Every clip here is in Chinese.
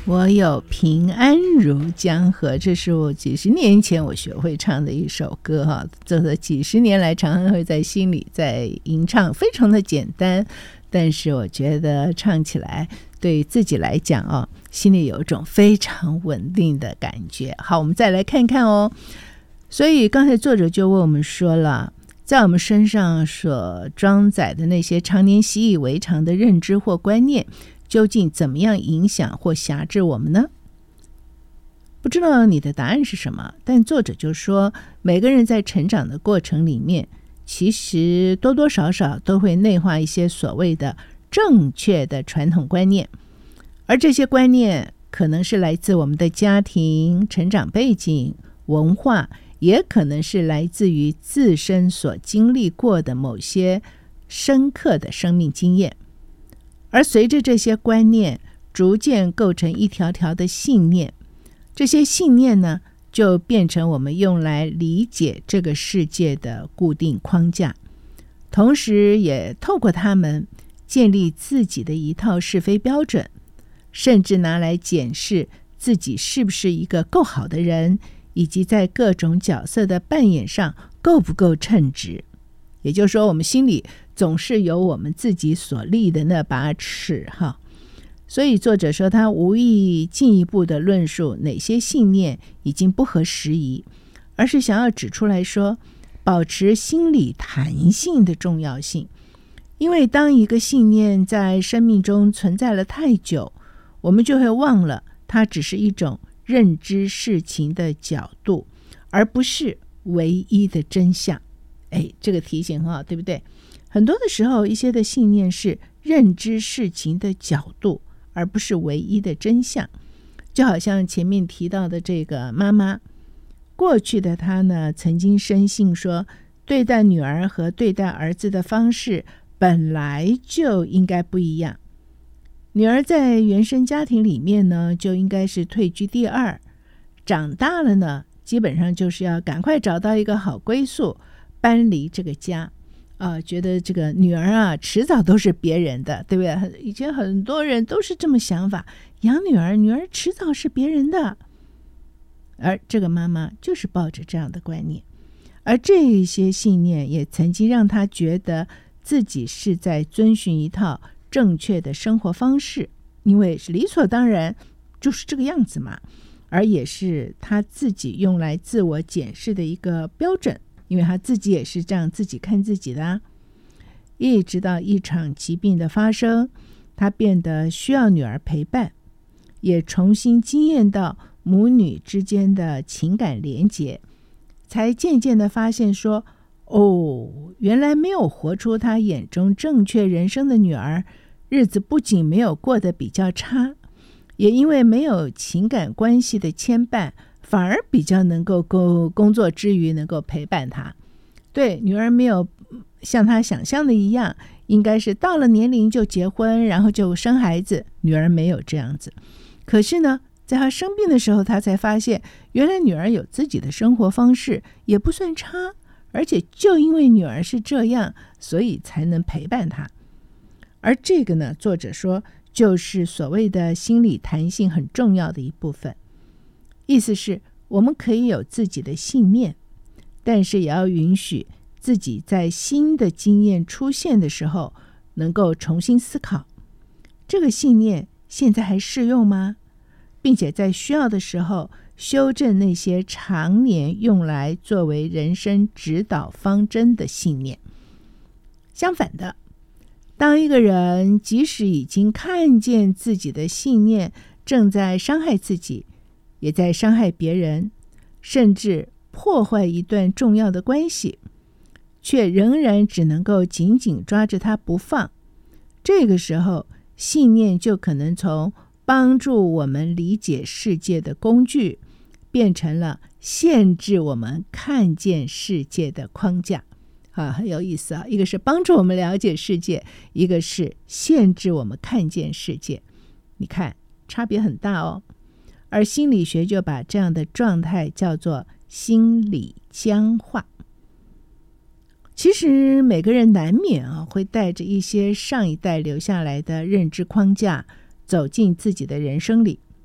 我有平安如江河，这是我几十年前我学会唱的一首歌哈，这几十年来常常会在心里在吟唱，非常的简单，但是我觉得唱起来对自己来讲哦，心里有一种非常稳定的感觉。好，我们再来看看哦。所以刚才作者就为我们说了，在我们身上所装载的那些常年习以为常的认知或观念，究竟怎么样影响或辖制我们呢？不知道你的答案是什么，但作者就说，每个人在成长的过程里面，其实多多少少都会内化一些所谓的正确的传统观念，而这些观念可能是来自我们的家庭、成长背景、文化，也可能是来自于自身所经历过的某些深刻的生命经验。而随着这些观念逐渐构成一条条的信念，这些信念呢，就变成我们用来理解这个世界的固定框架，同时也透过它们建立自己的一套是非标准，甚至拿来检视自己是不是一个够好的人，以及在各种角色的扮演上够不够称职。也就是说，我们心里总是有我们自己所立的那把尺哈。所以作者说，他无意进一步的论述哪些信念已经不合时宜，而是想要指出来说，保持心理弹性的重要性。因为当一个信念在生命中存在了太久，我们就会忘了它只是一种认知事情的角度，而不是唯一的真相。这个提醒很好，对不对？很多的时候，一些的信念是认知事情的角度，而不是唯一的真相。就好像前面提到的这个妈妈，过去的她呢，曾经深信说，对待女儿和对待儿子的方式本来就应该不一样。女儿在原生家庭里面呢，就应该是退居第二，长大了呢，基本上就是要赶快找到一个好归宿，搬离这个家。觉得这个女儿啊，迟早都是别人的，对不对？以前很多人都是这么想法，养女儿，女儿迟早是别人的。而这个妈妈就是抱着这样的观念，而这些信念也曾经让她觉得自己是在遵循一套正确的生活方式，因为是理所当然，就是这个样子嘛，而也是她自己用来自我检视的一个标准。因为他自己也是这样自己看自己的啊。一直到一场疾病的发生，他变得需要女儿陪伴，也重新经验到母女之间的情感连结，才渐渐的发现说，原来没有活出他眼中正确人生的女儿，日子不仅没有过得比较差，也因为没有情感关系的牵绊，反而比较能够工作之余能够陪伴他。对，女儿没有像他想象的一样，应该是到了年龄就结婚，然后就生孩子。女儿没有这样子。可是呢，在他生病的时候，他才发现，原来女儿有自己的生活方式，也不算差，而且就因为女儿是这样，所以才能陪伴他。而这个呢，作者说，就是所谓的心理弹性很重要的一部分。意思是我们可以有自己的信念，但是也要允许自己在新的经验出现的时候能够重新思考，这个信念现在还适用吗？并且在需要的时候修正那些常年用来作为人生指导方针的信念。相反的，当一个人即使已经看见自己的信念正在伤害自己，也在伤害别人，甚至破坏一段重要的关系，却仍然只能够紧紧抓着它不放，这个时候信念就可能从帮助我们理解世界的工具，变成了限制我们看见世界的框架。很有意思啊！一个是帮助我们了解世界，一个是限制我们看见世界。你看，差别很大哦。而心理学就把这样的状态叫做心理僵化。其实每个人难免会带着一些上一代留下来的认知框架走进自己的人生里，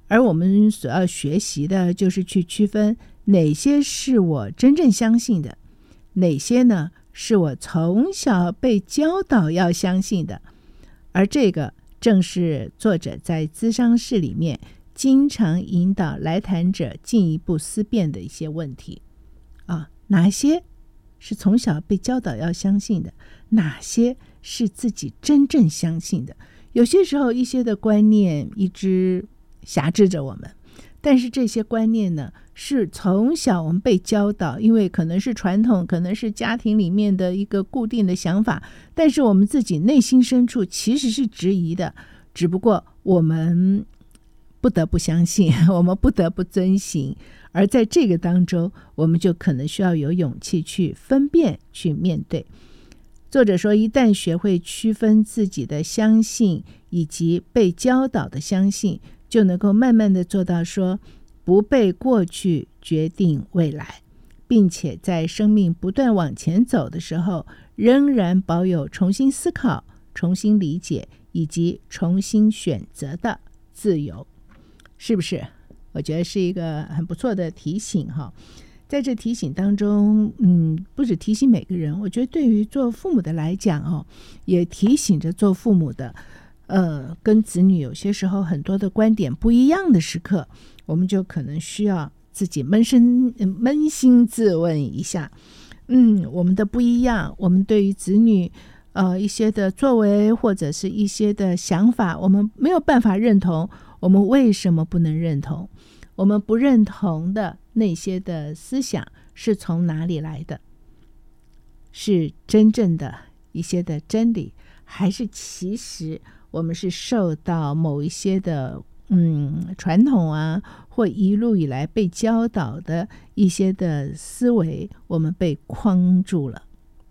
而我们所要学习的就是去区分哪些是我真正相信的，哪些呢是我从小被教导要相信的。而这个正是作者在咨商室里面经常引导来谈者进一步思辨的一些问题哪些是从小被教导要相信的，哪些是自己真正相信的。有些时候一些的观念一直辖制着我们，但是这些观念呢是从小我们被教导，因为可能是传统，可能是家庭里面的一个固定的想法，但是我们自己内心深处其实是质疑的，只不过我们不得不相信，我们不得不遵行，而在这个当中我们就可能需要有勇气去分辨，去面对。作者说，一旦学会区分自己的相信以及被教导的相信，就能够慢慢的做到说不被过去决定未来，并且在生命不断往前走的时候，仍然保有重新思考、重新理解以及重新选择的自由。是不是？我觉得是一个很不错的提醒哈。在这提醒当中，不只提醒每个人，我觉得对于做父母的来讲也提醒着做父母的跟子女有些时候很多的观点不一样的时刻，我们就可能需要自己扪心自问一下，我们的不一样，我们对于子女一些的作为或者是一些的想法，我们没有办法认同，我们为什么不能认同？我们不认同的那些的思想是从哪里来的？是真正的一些的真理，还是其实我们是受到某一些的传统或一路以来被教导的一些的思维，我们被框住了。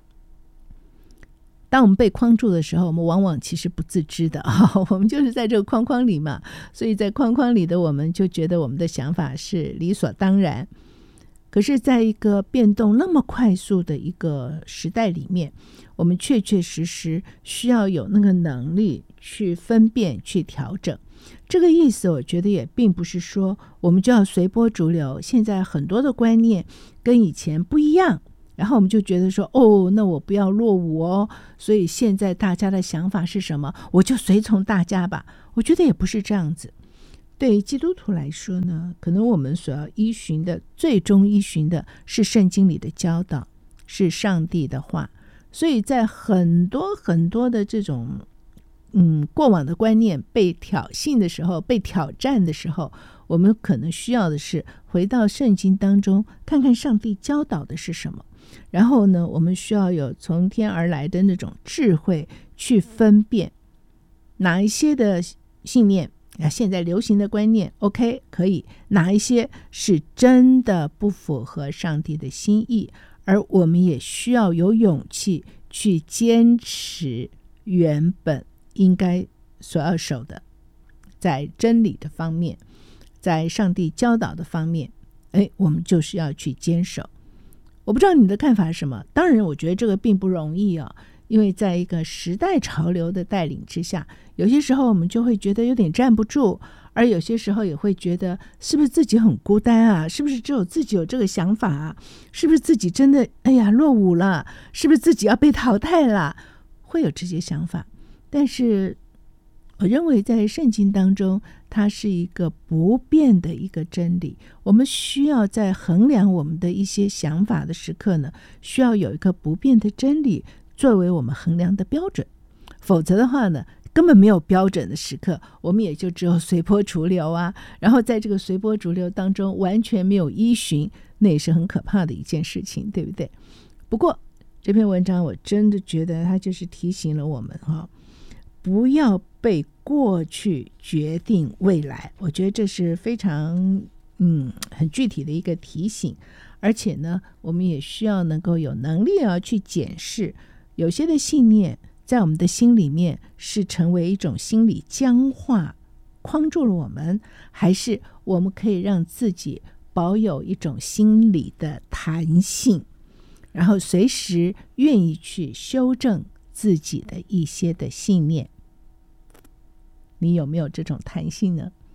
当我们被框住的时候，我们往往其实不自知的我们就是在这个框框里嘛，所以在框框里的我们就觉得我们的想法是理所当然。可是在一个变动那么快速的一个时代里面，我们确确实实需要有那个能力去分辨、去调整。这个意思我觉得也并不是说我们就要随波逐流，现在很多的观念跟以前不一样，然后我们就觉得说那我不要落伍所以现在大家的想法是什么，我就随从大家吧。我觉得也不是这样子。对于基督徒来说呢，可能我们所要依循的，最终依循的是圣经里的教导，是上帝的话。所以在很多很多的这种过往的观念被挑衅的时候，被挑战的时候，我们可能需要的是回到圣经当中，看看上帝教导的是什么。然后呢，我们需要有从天而来的那种智慧去分辨哪一些的信念现在流行的观念 OK 可以，哪一些是真的不符合上帝的心意，而我们也需要有勇气去坚持原本应该所要守的，在真理的方面，在上帝教导的方面我们就是要去坚守。我不知道你的看法是什么，当然我觉得这个并不容易因为在一个时代潮流的带领之下，有些时候我们就会觉得有点站不住，而有些时候也会觉得是不是自己很孤单是不是只有自己有这个想法是不是自己真的落伍了，是不是自己要被淘汰了，会有这些想法。但是我认为在圣经当中，它是一个不变的一个真理，我们需要在衡量我们的一些想法的时刻呢，需要有一个不变的真理作为我们衡量的标准，否则的话呢，根本没有标准的时刻，我们也就只有随波逐流然后在这个随波逐流当中完全没有依循，那也是很可怕的一件事情，对不对？不过这篇文章我真的觉得它就是提醒了我们不要被过去决定未来。我觉得这是非常很具体的一个提醒，而且呢，我们也需要能够有能力去检视有些的信念在我们的心里面是成为一种心理僵化框住了我们，还是我们可以让自己保有一种心理的弹性，然后随时愿意去修正自己的一些的信念。你有没有这种弹性呢？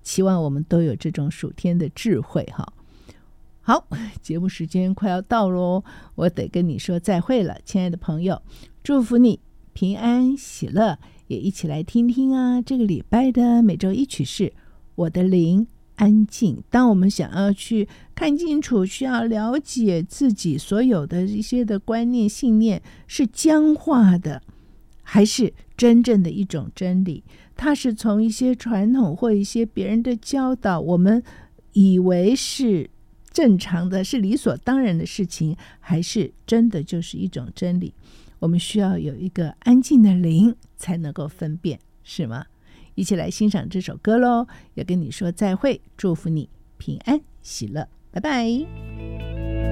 期望我们都有这种属天的智慧哈。好，节目时间快要到咯，我得跟你说再会了，亲爱的朋友，祝福你平安喜乐，也一起来听听啊这个礼拜的每周一曲是我的灵安静。当我们想要去看清楚，需要了解自己所有的一些的观念信念是僵化的，还是真正的一种真理，它是从一些传统或一些别人的教导，我们以为是正常的，是理所当然的事情，还是真的就是一种真理，我们需要有一个安静的灵才能够分辨，是吗？一起来欣赏这首歌咯，也跟你说再会，祝福你平安喜乐，拜拜。